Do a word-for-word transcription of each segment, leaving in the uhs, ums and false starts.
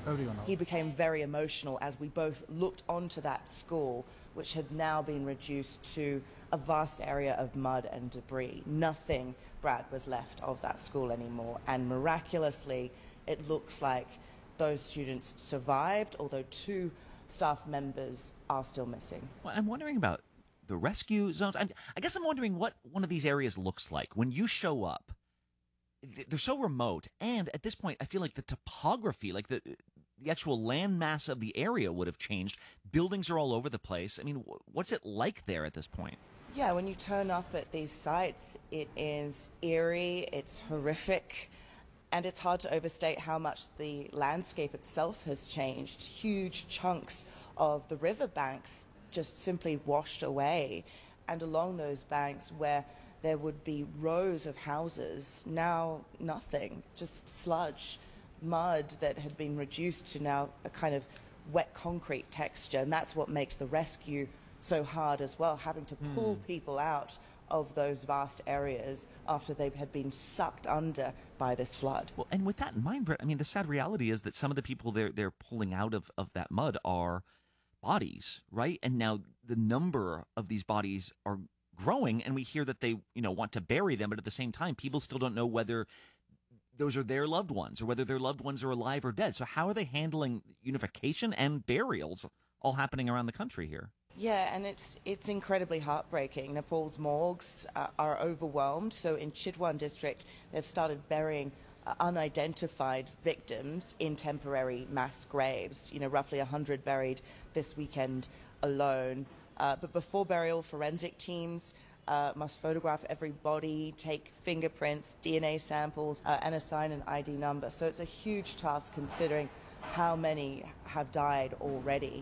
he became very emotional as we both looked onto that school, which had now been reduced to a vast area of mud and debris. Nothing, Brad, was left of that school anymore, and miraculously it looks like those students survived, although two staff members are still missing. Well, I'm wondering about the rescue zones. I'm, I guess I'm wondering what one of these areas looks like when you show up. They're so remote, and at this point, I feel like the topography, like the the actual land mass of the area would have changed. Buildings are all over the place. I mean, what's it like there at this point? Yeah, when you turn up at these sites, it is eerie, it's horrific, and it's hard to overstate how much the landscape itself has changed. Huge chunks of the riverbanks just simply washed away, and along those banks where there would be rows of houses, now nothing, just sludge, mud that had been reduced to now a kind of wet concrete texture. And that's what makes the rescue so hard as well, having to pull mm. people out of those vast areas after they had been sucked under by this flood. Well, and with that in mind, Brett, I mean, the sad reality is that some of the people they're, they're pulling out of, of that mud are bodies, right? And now the number of these bodies are growing, and we hear that they, you know, want to bury them, but at the same time, people still don't know whether those are their loved ones or whether their loved ones are alive or dead. So how are they handling unification and burials all happening around the country here? Yeah, and it's it's incredibly heartbreaking. Nepal's morgues uh, are overwhelmed. So in Chitwan district, they've started burying uh, unidentified victims in temporary mass graves. You know, roughly one hundred buried this weekend alone. Uh, but before burial, forensic teams uh, must photograph every body, take fingerprints, D N A samples, uh, and assign an I D number. So it's a huge task considering how many have died already.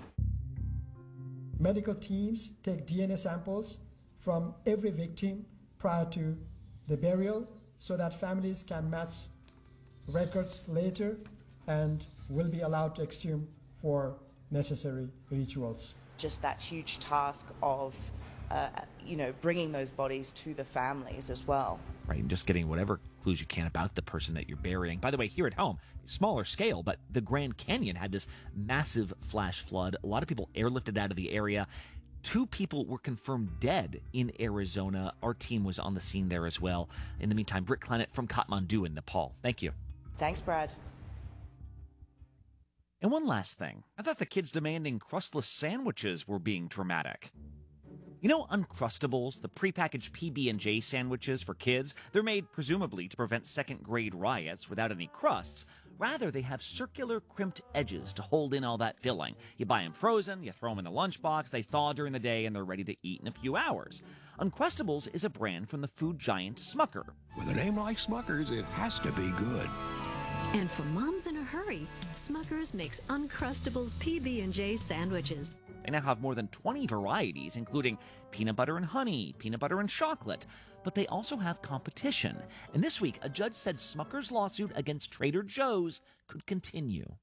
Medical teams take D N A samples from every victim prior to the burial so that families can match records later and will be allowed to exhume for necessary rituals. Just that huge task of, uh, you know, bringing those bodies to the families as well. Right, and just getting whatever clues you can about the person that you're burying. By the way, here at home, smaller scale, but the Grand Canyon had this massive flash flood. A lot of people airlifted out of the area. Two people were confirmed dead in Arizona. Our team was on the scene there as well. In the meantime, Britt Clennett from Kathmandu in Nepal. Thank you. Thanks, Brad. And one last thing. I thought the kids demanding crustless sandwiches were being dramatic. You know Uncrustables, the prepackaged P B and J sandwiches for kids? They're made, presumably, to prevent second-grade riots without any crusts. Rather, they have circular crimped edges to hold in all that filling. You buy them frozen, you throw them in the lunchbox, they thaw during the day, and they're ready to eat in a few hours. Uncrustables is a brand from the food giant Smucker. With a name like Smucker's, it has to be good. And for moms in a hurry, Smucker's makes Uncrustables P B and J sandwiches. They now have more than twenty varieties, including peanut butter and honey, peanut butter and chocolate. But they also have competition. And this week, a judge said Smucker's lawsuit against Trader Joe's could continue.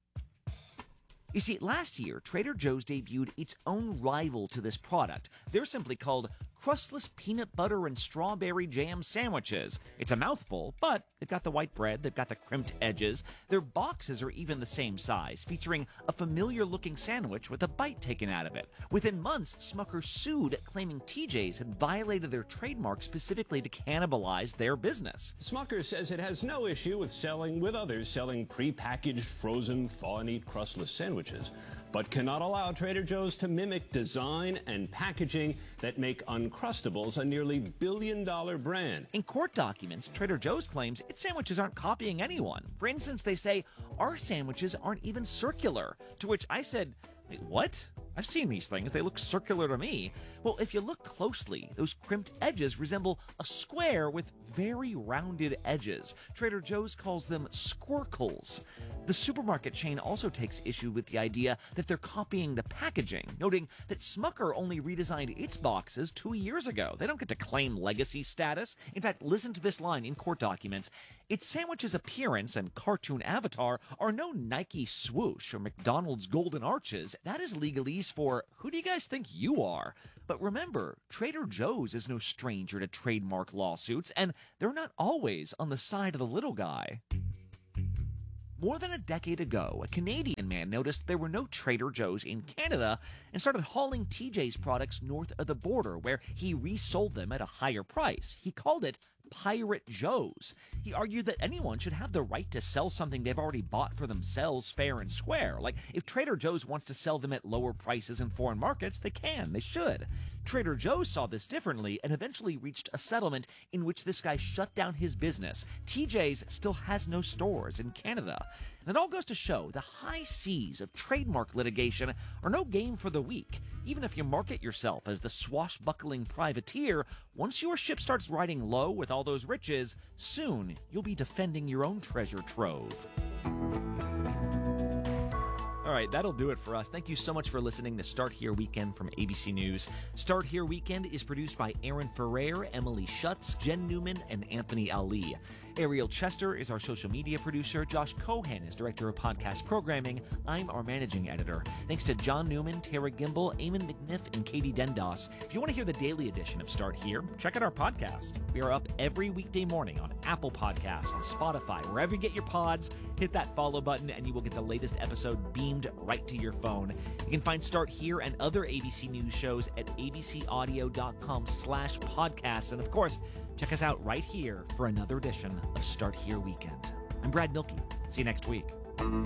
You see, last year, Trader Joe's debuted its own rival to this product. They're simply called crustless peanut butter and strawberry jam sandwiches. It's a mouthful, but they've got the white bread, they've got the crimped edges. Their boxes are even the same size, featuring a familiar-looking sandwich with a bite taken out of it. Within months, Smucker sued, claiming T J's had violated their trademark specifically to cannibalize their business. Smucker says it has no issue with selling with others selling prepackaged, frozen, thaw-and-eat crustless sandwiches, but cannot allow Trader Joe's to mimic design and packaging that make Uncrustables a nearly billion-dollar brand. In court documents, Trader Joe's claims its sandwiches aren't copying anyone. For instance, they say, our sandwiches aren't even circular, to which I said, wait, what? I've seen these things. They look circular to me. Well, if you look closely, those crimped edges resemble a square with very rounded edges. Trader Joe's calls them squircles. The supermarket chain also takes issue with the idea that they're copying the packaging, noting that Smucker only redesigned its boxes two years ago. They don't get to claim legacy status. In fact, listen to this line in court documents. Its sandwich's appearance and cartoon avatar are no Nike swoosh or McDonald's golden arches. That is legalese for, who do you guys think you are? But remember, Trader Joe's is no stranger to trademark lawsuits, and they're not always on the side of the little guy. More than a decade ago, a Canadian man noticed there were no Trader Joe's in Canada and started hauling T J's products north of the border, where he resold them at a higher price. He called it Pirate Joe's. He argued that anyone should have the right to sell something they've already bought for themselves fair and square. Like, if Trader Joe's wants to sell them at lower prices in foreign markets, they can, they should. Trader Joe's saw this differently and eventually reached a settlement in which this guy shut down his business. T J's still has no stores in Canada. And it all goes to show the high seas of trademark litigation are no game for the weak. Even if you market yourself as the swashbuckling privateer, once your ship starts riding low with all those riches, soon you'll be defending your own treasure trove. All right, that'll do it for us. Thank you so much for listening to Start Here Weekend from A B C News. Start Here Weekend is produced by Aaron Ferrer, Emily Schutz, Jen Newman, and Anthony Ali. Ariel Chester is our social media producer. Josh Cohen is director of podcast programming. I'm our managing editor. Thanks to John Newman, Tara Gimbel, Eamon McNiff, and Katie Dendos. If you want to hear the daily edition of Start Here, check out our podcast. We are up every weekday morning on Apple Podcasts, on Spotify, wherever you get your pods. Hit that follow button and you will get the latest episode beamed right to your phone. You can find Start Here and other A B C News shows at abcaudio.com slash podcasts. And of course, check us out right here for another edition of Start Here Weekend. I'm Brad Milkey. See you next week.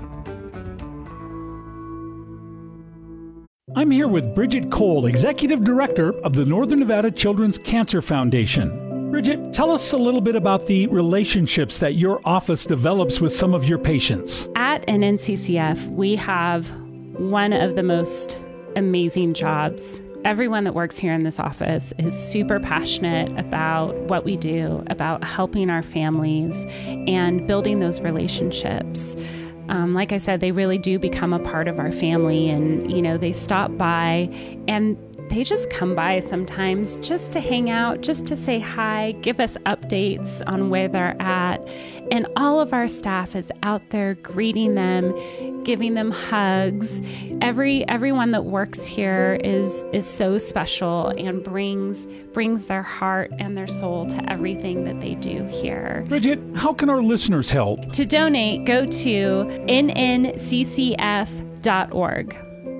I'm here with Bridget Cole, Executive Director of the Northern Nevada Children's Cancer Foundation. Bridget, tell us a little bit about the relationships that your office develops with some of your patients. At N N C C F, we have one of the most amazing jobs. Everyone that works here in this office is super passionate about what we do, about helping our families and building those relationships. Um, like I said, they really do become a part of our family, and, you know, they stop by and they just come by sometimes just to hang out, just to say hi, give us updates on where they're at. And all of our staff is out there greeting them, giving them hugs. Every everyone that works here is is so special and brings brings their heart and their soul to everything that they do here. Bridget, how can our listeners help? To donate, go to N N C C F dot org.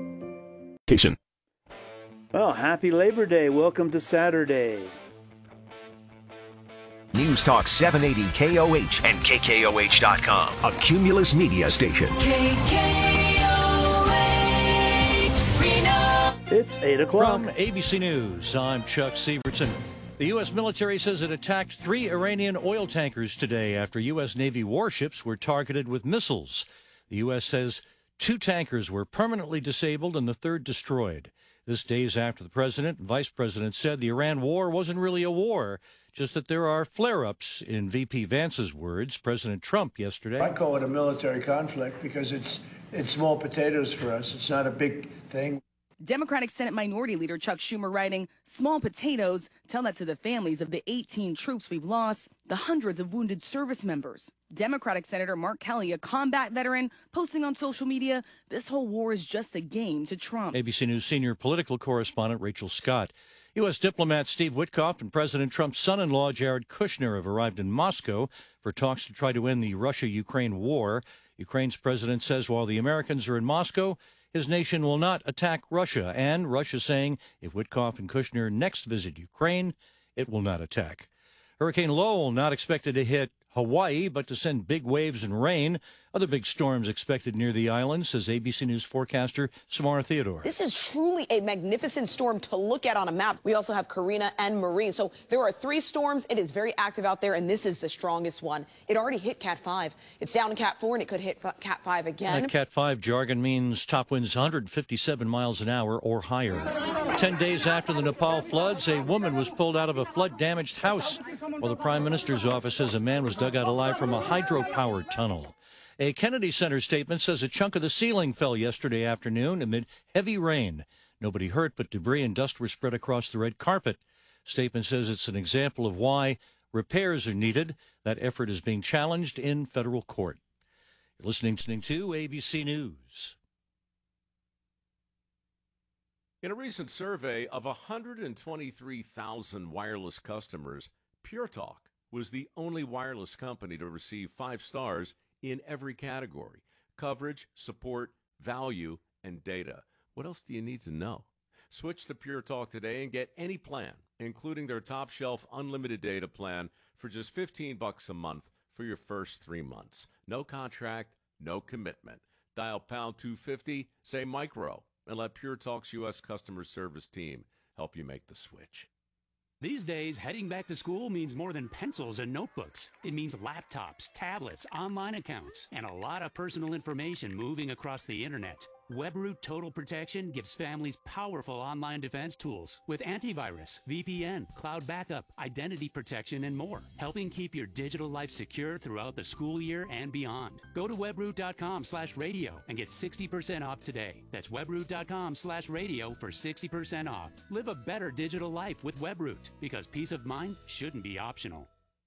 Well, happy Labor Day. Welcome to Saturday. News Talk seven eighty K O H and K K O H dot com, a Cumulus media station. K K O H, Reno. It's eight o'clock. From A B C News, I'm Chuck Severson. The U S military says it attacked three Iranian oil tankers today after U S Navy warships were targeted with missiles. The U S says two tankers were permanently disabled and the third destroyed. This days after the president and vice president said the Iran war wasn't really a war, just that there are flare-ups, in V P Vance's words. President Trump yesterday. I call it a military conflict because it's it's small potatoes for us. It's not a big thing. Democratic Senate Minority Leader Chuck Schumer writing, small potatoes, tell that to the families of the eighteen troops we've lost, the hundreds of wounded service members. Democratic Senator Mark Kelly, a combat veteran, posting on social media, this whole war is just a game to Trump. A B C News senior political correspondent Rachel Scott. U S diplomat Steve Witkoff and President Trump's son-in-law Jared Kushner have arrived in Moscow for talks to try to end the Russia-Ukraine war. Ukraine's president says while the Americans are in Moscow, his nation will not attack Russia, and Russia saying if Witkoff and Kushner next visit Ukraine, it will not attack. Hurricane Lowell not expected to hit Hawaii, but to send big waves and rain. Other big storms expected near the island, says A B C News forecaster Samara Theodore. This is truly a magnificent storm to look at on a map. We also have Karina and Marie. So there are three storms. It is very active out there, and this is the strongest one. It already hit Cat five. It's down to Cat four, and it could hit Cat five again. That Cat five jargon means top winds one hundred fifty-seven miles an hour or higher. Ten days after the Nepal floods, a woman was pulled out of a flood-damaged house, while the Prime Minister's office says a man was dug out alive from a hydropower tunnel. A Kennedy Center statement says a chunk of the ceiling fell yesterday afternoon amid heavy rain. Nobody hurt, but debris and dust were spread across the red carpet. Statement says it's an example of why repairs are needed. That effort is being challenged in federal court. You're listening to A B C News. In a recent survey of one hundred twenty-three thousand wireless customers, Pure Talk was the only wireless company to receive five stars in every category: coverage, support, value, and data. What else do you need to know? Switch to Pure Talk today and get any plan, including their top shelf unlimited data plan, for just fifteen bucks a month for your first three months. No contract, no commitment. Dial pound two fifty, say micro, and let Pure Talk's U S customer service team help you make the switch. These days, heading back to school means more than pencils and notebooks. It means laptops, tablets, online accounts, and a lot of personal information moving across the internet. WebRoot Total Protection gives families powerful online defense tools with antivirus, V P N, cloud backup, identity protection, and more, helping keep your digital life secure throughout the school year and beyond. Go to webroot.com slash radio and get sixty percent off today. That's webroot.com slash radio for sixty percent off. Live a better digital life with WebRoot, because peace of mind shouldn't be optional.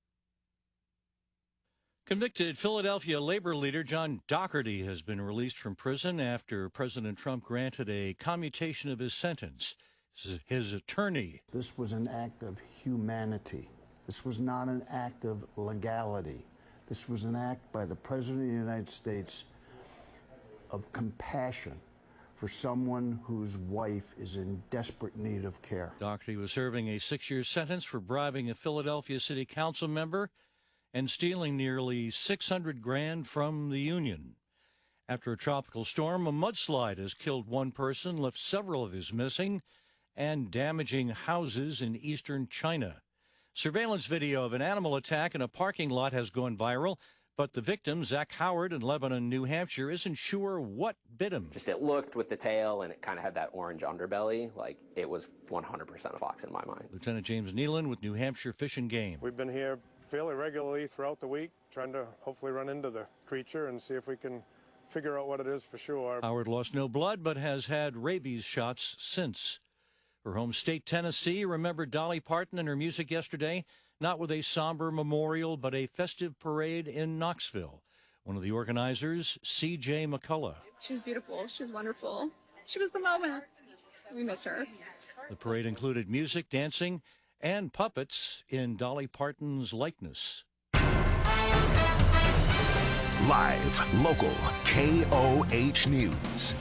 Convicted Philadelphia labor leader John Doherty has been released from prison after President Trump granted a commutation of his sentence. His attorney. This was an act of humanity. This was not an act of legality. This was an act by the President of the United States of compassion for someone whose wife is in desperate need of care. Doherty was serving a six-year sentence for bribing a Philadelphia City Council member and stealing nearly six hundred grand from the union. After a tropical storm, a mudslide has killed one person, left several others missing, and damaging houses in eastern China. Surveillance video of an animal attack in a parking lot has gone viral, but the victim, Zach Howard in Lebanon, New Hampshire, isn't sure what bit him. Just it looked with the tail, and it kind of had that orange underbelly. Like, it was one hundred percent a fox in my mind. Lieutenant James Nealon with New Hampshire Fish and Game. We've been here fairly regularly throughout the week, trying to hopefully run into the creature and see if we can figure out what it is for sure. Howard lost no blood, but has had rabies shots since. Her home state, Tennessee, remembered Dolly Parton and her music yesterday, not with a somber memorial, but a festive parade in Knoxville. One of the organizers, C J McCullough. She was beautiful. She was wonderful. She was the moment. We miss her. The parade included music, dancing, and puppets in Dolly Parton's likeness. Live, local, K O H News.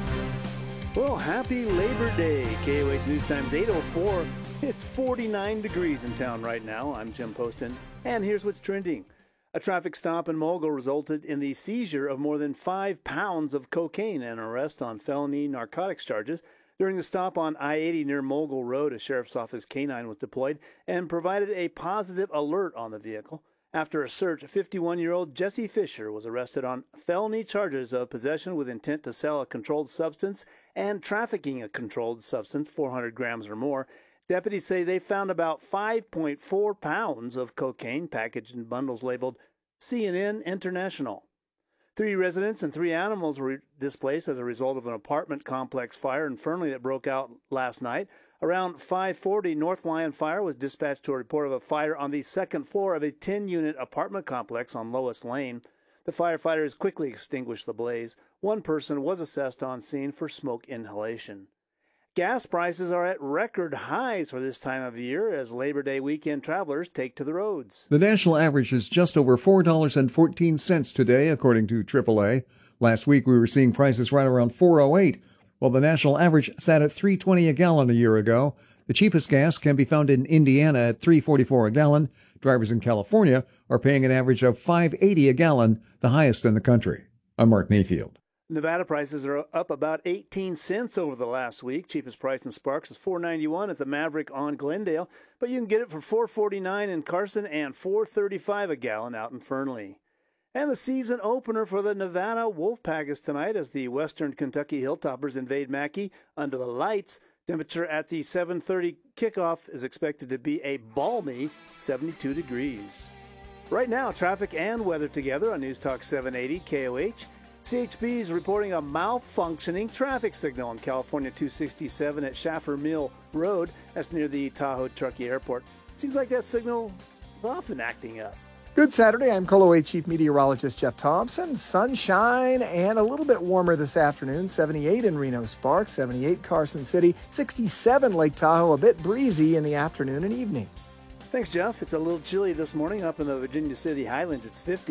Well, happy Labor Day. K O H News Times eight oh four. It's forty-nine degrees in town right now. I'm Jim Poston, and here's what's trending. A traffic stop in Mogul resulted in the seizure of more than five pounds of cocaine and an arrest on felony narcotics charges. During the stop on I eighty near Mogul Road, a sheriff's office canine was deployed and provided a positive alert on the vehicle. After a search, fifty-one-year-old Jesse Fisher was arrested on felony charges of possession with intent to sell a controlled substance and trafficking a controlled substance, four hundred grams or more. Deputies say they found about five point four pounds of cocaine packaged in bundles labeled C and N International. Three residents and three animals were displaced as a result of an apartment complex fire in Fernley that broke out last night. Around five forty, North Lion Fire was dispatched to a report of a fire on the second floor of a ten-unit apartment complex on Lois Lane. The firefighters quickly extinguished the blaze. One person was assessed on scene for smoke inhalation. Gas prices are at record highs for this time of year as Labor Day weekend travelers take to the roads. The national average is just over four dollars and fourteen cents today, according to triple A. Last week, we were seeing prices right around four oh eight, while the national average sat at three twenty a gallon a year ago. The cheapest gas can be found in Indiana at three forty-four a gallon. Drivers in California are paying an average of five eighty a gallon, the highest in the country. I'm Mark Mayfield. Nevada prices are up about eighteen cents over the last week. Cheapest price in Sparks is four ninety-one at the Maverick on Glendale, but you can get it for four forty-nine in Carson and four thirty-five a gallon out in Fernley. And the season opener for the Nevada Wolfpack is tonight as the Western Kentucky Hilltoppers invade Mackey under the lights. Temperature at the seven thirty kickoff is expected to be a balmy seventy-two degrees. Right now, traffic and weather together on News Talk seven eighty K O H. C H P is reporting a malfunctioning traffic signal on California two sixty-seven at Schaffer Mill Road. That's near the Tahoe Truckee Airport. Seems like that signal is often acting up. Good Saturday. I'm K O A Chief Meteorologist Jeff Thompson. Sunshine and a little bit warmer this afternoon. seventy-eight in Reno Sparks, seventy-eight Carson City, sixty-seven Lake Tahoe. A bit breezy in the afternoon and evening. Thanks, Jeff. It's a little chilly this morning up in the Virginia City Highlands. It's fifty.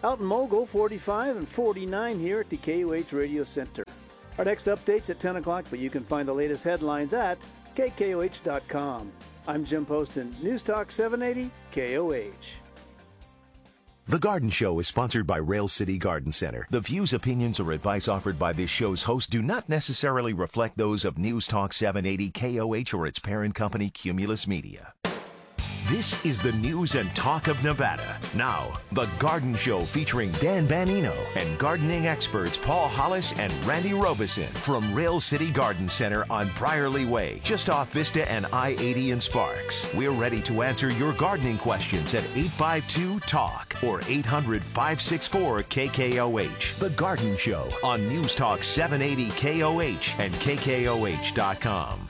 Out in Mogul, forty-five and forty-nine here at the K O H Radio Center. Our next update's at ten o'clock, but you can find the latest headlines at K K O H dot com. I'm Jim Poston, News Talk seven eighty K O H. The Garden Show is sponsored by Rail City Garden Center. The views, opinions, or advice offered by this show's host do not necessarily reflect those of News Talk seven eighty K O H or its parent company, Cumulus Media. This is the news and talk of Nevada. Now, The Garden Show featuring Dan Banino and gardening experts Paul Hollis and Randy Robeson from Rail City Garden Center on Briarly Way, just off Vista and I eighty in Sparks. We're ready to answer your gardening questions at eight five two talk or eight hundred, five six four, K K O H. The Garden Show on News Talk seven eighty K O H and K K O H dot com.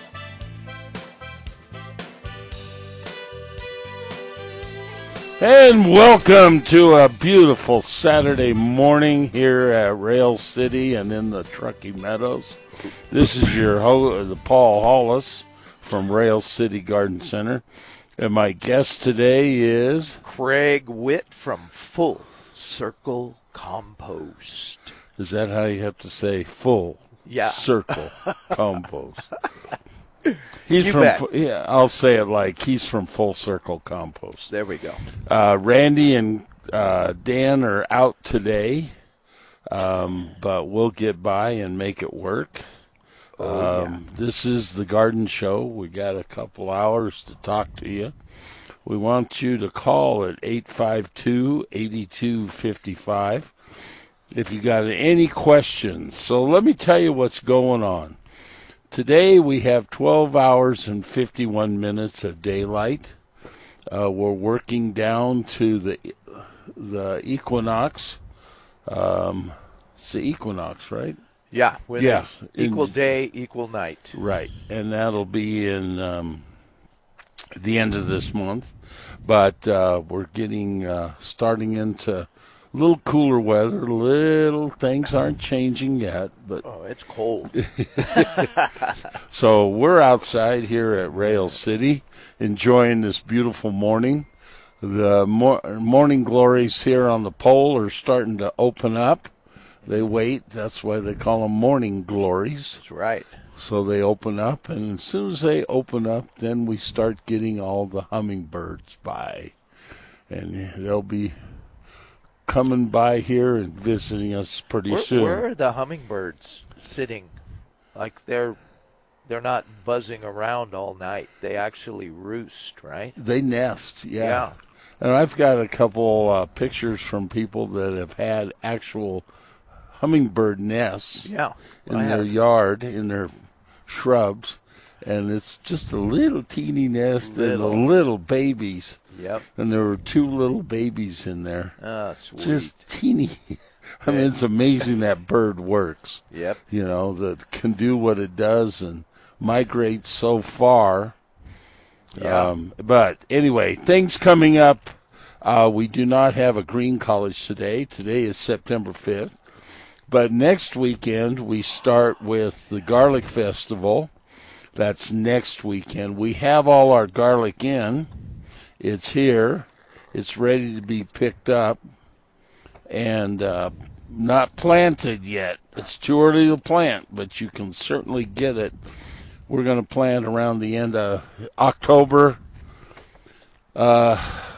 And welcome to a beautiful Saturday morning here at Rail City and in the Truckee Meadows. This is your ho- the Paul Hollis from Rail City Garden Center. And my guest today is Craig Witt from Full Circle Compost. Is that how you have to say Full yeah. Circle Compost? He's you from, bet. yeah, I'll say it like he's from Full Circle Compost. There we go. Uh, Randy and uh, Dan are out today, um, but we'll get by and make it work. Oh, um, yeah. This is the Garden Show. We got a couple hours to talk to you. We want you to call at eight five two, eight two five five if you got any questions. So let me tell you what's going on. Today we have twelve hours and fifty-one minutes of daylight. Uh, we're working down to the the equinox. Um, it's the equinox, right? Yeah. When yeah. it's equal in, day, equal night. Right. And that'll be in um, the end of this month. But uh, we're getting uh, starting into a little cooler weather. Little things aren't changing yet, but oh, it's cold. So we're outside here at Rail City, enjoying this beautiful morning. The mor- morning glories here on the pole are starting to open up. They wait. That's why they call them morning glories. That's right. So they open up, and as soon as they open up, then we start getting all the hummingbirds by, and they'll be coming by here and visiting us pretty where, soon. Where are the hummingbirds sitting? Like they're they're not buzzing around all night. They actually roost, right? They nest, yeah. Yeah. And I've got a couple uh, pictures from people that have had actual hummingbird nests yeah, in I their have. yard, in their shrubs, and it's just a little teeny nest Little. and the little babies. Yep. And there were two little babies in there. Ah, sweet. Just teeny. I mean, it's amazing that bird works. Yep. You know, that can do what it does and migrate so far. Yeah. Um, but anyway, things coming up. Uh, we do not have a Green College today. Today is September fifth. But next weekend, we start with the Garlic Festival. That's next weekend. We have all our garlic in. It's here. It's ready to be picked up and uh, not planted yet. It's too early to plant, but you can certainly get it. We're going to plant around the end of October, uh,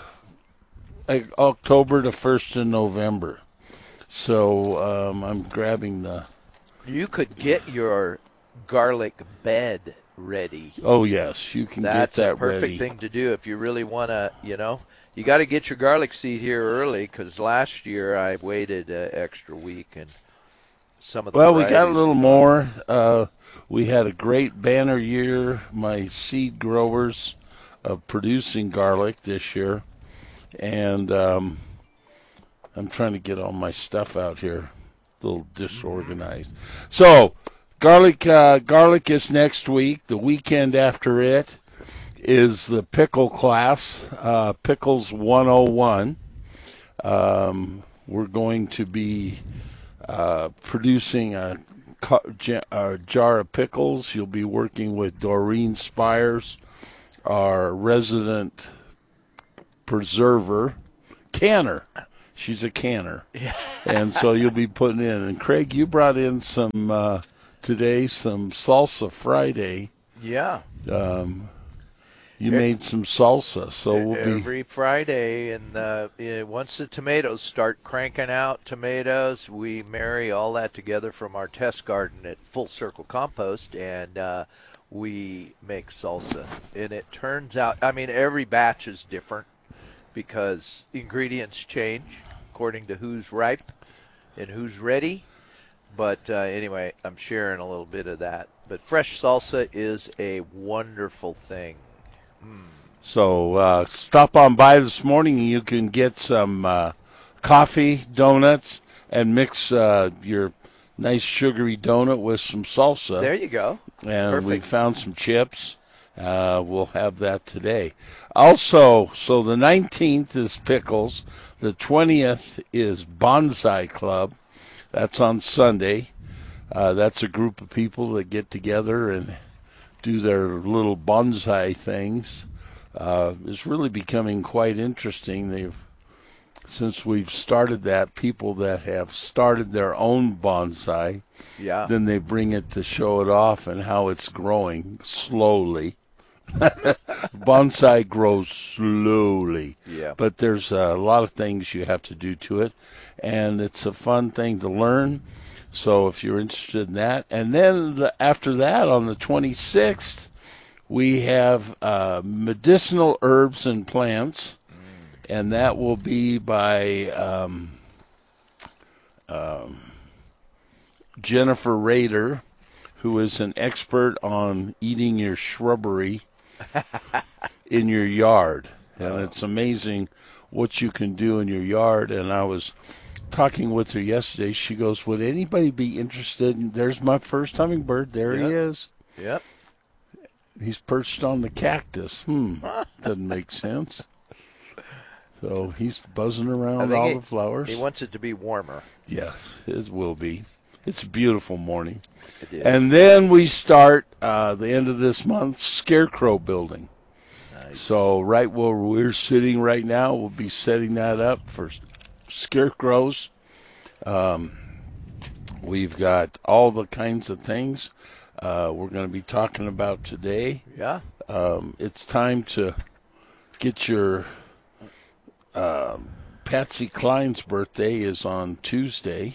October to first of November. So um, I'm grabbing the... You could get your garlic bed ready. Oh, yes, you can That's get that a perfect ready. thing to do if you really want to, you know. You got to get your garlic seed here early because last year I waited an extra week and some of the Well, we got a varieties- little more. Uh, we had a great banner year, my seed growers, of producing garlic this year. And um, I'm trying to get all my stuff out here, a little disorganized. So, garlic, uh, garlic is next week. The weekend after it is the pickle class, uh, Pickles one oh one. Um, we're going to be uh, producing a, a jar of pickles. You'll be working with Doreen Spires, our resident preserver, canner. she's a canner. And so you'll be putting in. And Craig, you brought in some uh, today, some Salsa Friday. Yeah. Um, you made some salsa, so we'll be every Friday, and uh, yeah, once the tomatoes start cranking out tomatoes, we marry all that together from our test garden at Full Circle Compost, and uh, we make salsa. And it turns out, I mean, every batch is different because ingredients change according to who's ripe and who's ready. But uh, anyway, I'm sharing a little bit of that. But fresh salsa is a wonderful thing. Mm. So uh, stop on by this morning and you can get some uh, coffee, donuts, and mix uh, your nice sugary donut with some salsa. There you go. And Perfect. we found some chips. Uh, we'll have that today. Also, so the nineteenth is Pickles. The twentieth is Bonsai Club. That's on Sunday. Uh, that's a group of people that get together and do their little bonsai things. Uh, it's really becoming quite interesting. They've, since we've started that, people that have started their own bonsai, yeah. then they bring it to show it off and how it's growing slowly. Bonsai grows slowly, yeah. but there's a lot of things you have to do to it, and it's a fun thing to learn. So if you're interested in that. And then the, after that, on the twenty-sixth, we have uh, medicinal herbs and plants, mm. and that will be by um, um, Jennifer Rader, who is an expert on eating your shrubbery in your yard. And Oh. it's amazing what you can do in your yard. And I was talking with her yesterday. She goes, would anybody be interested in, there's my first hummingbird. There Yep. he is. Yep. He's perched on the cactus. Hmm. Doesn't make sense. So he's buzzing I around think all he, the flowers. He wants it to be warmer. Yes, it will be. It's a beautiful morning. It is. And then we start uh, the end of this month, scarecrow building. Nice. So right where we're sitting right now, we'll be setting that up for scarecrows. Um, we've got all the kinds of things uh, we're going to be talking about today. Yeah. Um, it's time to get your um, Patsy Cline's birthday is on Tuesday.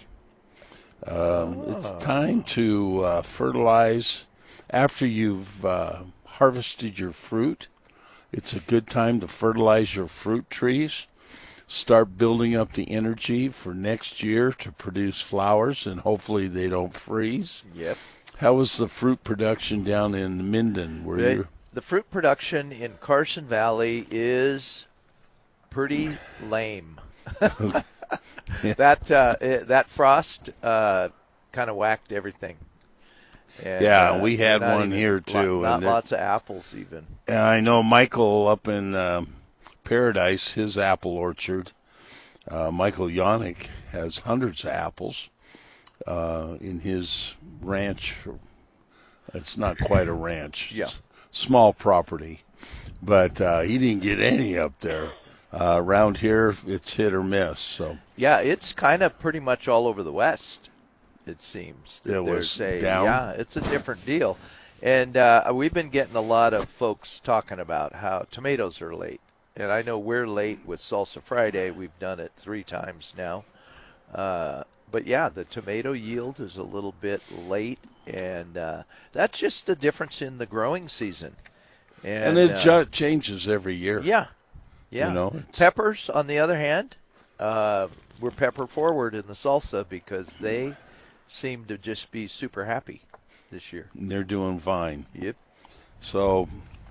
Um, It's time to uh, fertilize after you've uh, harvested your fruit. It's a good time to fertilize your fruit trees. Start building up the energy for next year to produce flowers, and hopefully they don't freeze. Yep. How was the fruit production down in Minden? Were The, you? the fruit production in Carson Valley is pretty lame. That uh, it, that frost uh, kind of whacked everything. And, Yeah, uh, we had not one even- here, too, Not and it- lots of apples even. And I know Michael up in um, Paradise, his apple orchard, uh, Michael Yannick has hundreds of apples uh, in his ranch. It's not quite a ranch. Yeah. It's small property. But uh, he didn't get any up there. Uh, around here, it's hit or miss. So Yeah, it's kind of pretty much all over the West, it seems. It was There's a- down? Yeah, it's a different deal. And uh, we've been getting a lot of folks talking about how tomatoes are late. And I know we're late with Salsa Friday. We've done it three times now. Uh, but, yeah, the tomato yield is a little bit late. And uh, that's just the difference in the growing season. and, And, it uh, ju- changes every year. Yeah. Yeah. You know, it's- Peppers, on the other hand, uh, we're pepper forward in the salsa because they seem to just be super happy this year. They're doing fine. Yep. So,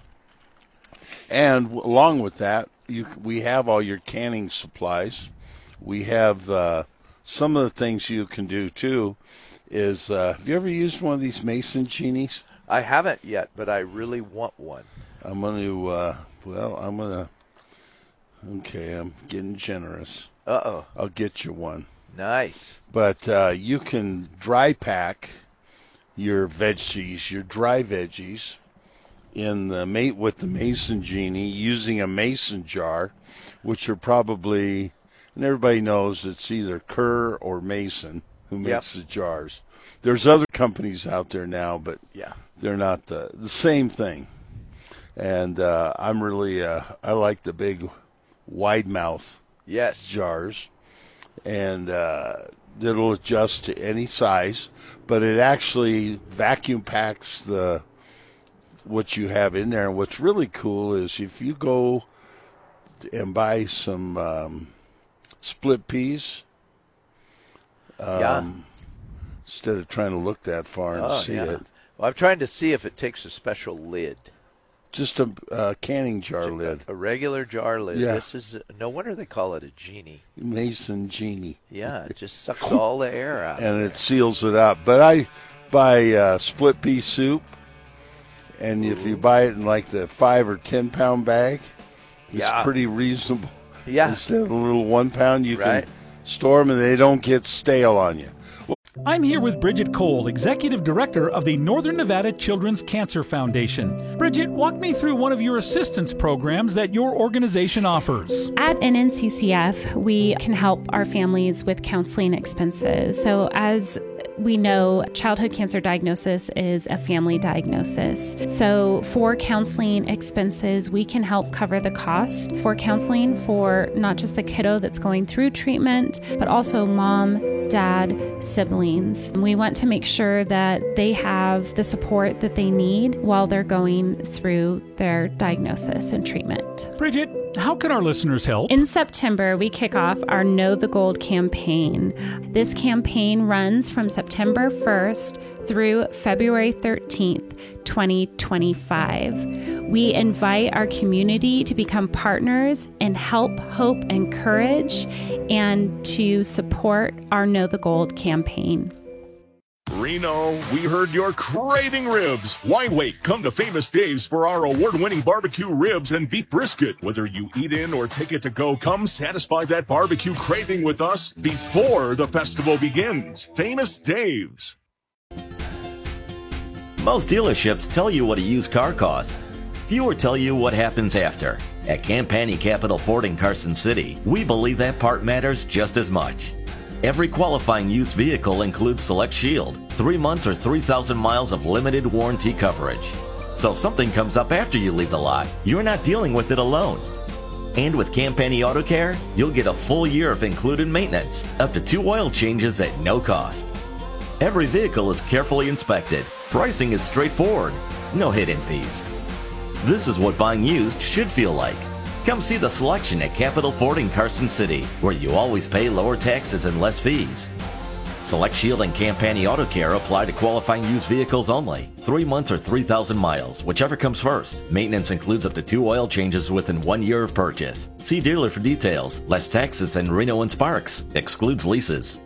and w- along with that, you c- we have all your canning supplies. We have uh, some of the things you can do too. Is uh, have you ever used one of these Mason genies? I haven't yet, but I really want one. I'm going to. Uh, well, I'm going to. Okay, I'm getting generous. Uh oh. I'll get you one. Nice. But uh, you can dry pack your veggies, your dry veggies, in the mate with the Mason Genie using a mason jar, which are probably and everybody knows it's either Kerr or Mason who makes Yep. the jars. There's other companies out there now, but Yeah. they're not the the same thing. And uh, I'm really uh, I like the big wide mouth yes jars, and uh, it'll adjust to any size, but it actually vacuum packs the what you have in there. And what's really cool is if you go and buy some um, split peas, um, Yeah. instead of trying to look that far and Oh, see yeah. it, Well, I'm trying to see if it takes a special lid. just a uh, canning jar lid. A regular jar lid. Yeah. This is no wonder they call it a genie. Mason Genie. Yeah, it just sucks all the air out. And it seals it up. But I buy uh, split pea soup, and if you buy it in like the five or ten pound bag, it's Yeah. pretty reasonable. Yeah. Instead of the little one pound, you Right. can store them and they don't get stale on you. I'm here with Bridget Cole, Executive Director of the Northern Nevada Children's Cancer Foundation. Bridget, walk me through one of your assistance programs that your organization offers. At N N C C F, we can help our families with counseling expenses. So as we know, childhood cancer diagnosis is a family diagnosis. So for counseling expenses, we can help cover the cost for counseling for not just the kiddo that's going through treatment, but also mom, dad, siblings. We want to make sure that they have the support that they need while they're going through their diagnosis and treatment. Bridget, how can our listeners help? In September, we kick off our Know the Gold campaign. This campaign runs from September first through February thirteenth, twenty twenty-five. We invite our community to become partners in help, hope, and courage, and to support our Know the Gold campaign. Reno, we heard you're craving ribs. Why wait? Come to Famous Dave's for our award-winning barbecue ribs and beef brisket. Whether you eat in or take it to go, come satisfy that barbecue craving with us before the festival begins. Famous Dave's. Most dealerships tell you what a used car costs. Fewer tell you what happens after. At Campani Capital Ford in Carson City, we believe that part matters just as much. Every qualifying used vehicle includes Select Shield, three months or three thousand miles of limited warranty coverage. So if something comes up after you leave the lot, you're not dealing with it alone. And with Campani Auto Care, you'll get a full year of included maintenance, up to two oil changes at no cost. Every vehicle is carefully inspected. Pricing is straightforward, no hidden fees. This is what buying used should feel like. Come see the selection at Capital Ford in Carson City, where you always pay lower taxes and less fees. Select Shield and Campani Auto Care apply to qualifying used vehicles only. Three months or three thousand miles, whichever comes first. Maintenance includes up to two oil changes within one year of purchase. See dealer for details. Less taxes than Reno and Sparks. Excludes leases.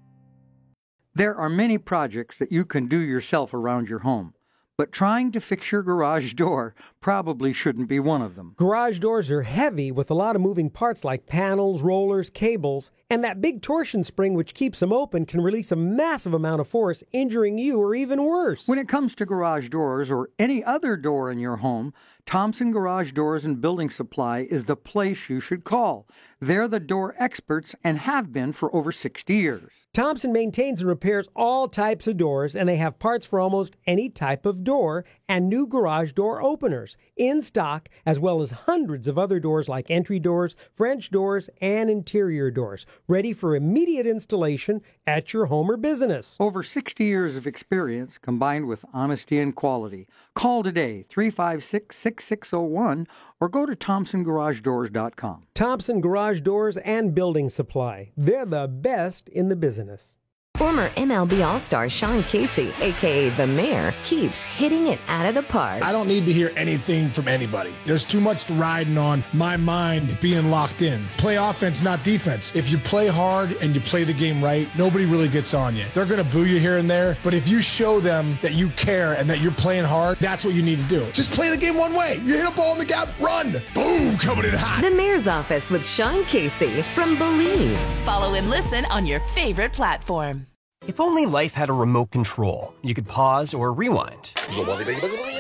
There are many projects that you can do yourself around your home, but trying to fix your garage door probably shouldn't be one of them. Garage doors are heavy with a lot of moving parts like panels, rollers, cables, and that big torsion spring which keeps them open can release a massive amount of force, injuring you or even worse. When it comes to garage doors or any other door in your home, Thompson Garage Doors and Building Supply is the place you should call. They're the door experts and have been for over sixty years. Thompson maintains and repairs all types of doors, and they have parts for almost any type of door and new garage door openers in stock, as well as hundreds of other doors like entry doors, French doors, and interior doors, ready for immediate installation at your home or business. Over sixty years of experience combined with honesty and quality. Call today, three five six, six six zero one, or go to thompson garage doors dot com. Thompson Garage Doors and Building Supply. They're the best in the business. Former M L B All-Star Sean Casey, a k a. The Mayor, keeps hitting it out of the park. I don't need to hear anything from anybody. There's too much riding on my mind being locked in. Play offense, not defense. If you play hard and you play the game right, nobody really gets on you. They're going to boo you here and there, but if you show them that you care and that you're playing hard, that's what you need to do. Just play the game one way. You hit a ball in the gap, run. Boom, coming in hot. The Mayor's Office with Sean Casey from Believe. Follow and listen on your favorite platform. If only life had a remote control, you could pause or rewind.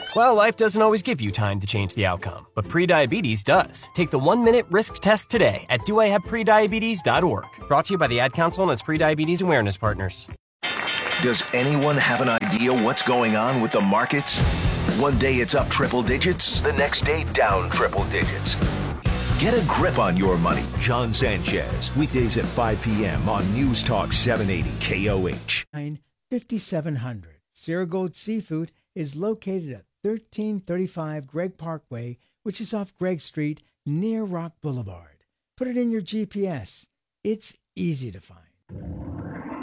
Well, life doesn't always give you time to change the outcome, but prediabetes does. Take the one-minute risk test today at do I have prediabetes dot org. Brought to you by the Ad Council and its Prediabetes Awareness Partners. Does anyone have an idea what's going on with the markets? One day it's up triple digits, the next day down triple digits. Get a grip on your money. John Sanchez, weekdays at five p.m. on News Talk seven eighty K O H. fifty-seven hundred. Sierra Gold Seafood is located at thirteen thirty-five Gregg Parkway, which is off Gregg Street near Rock Boulevard. Put it in your G P S. It's easy to find.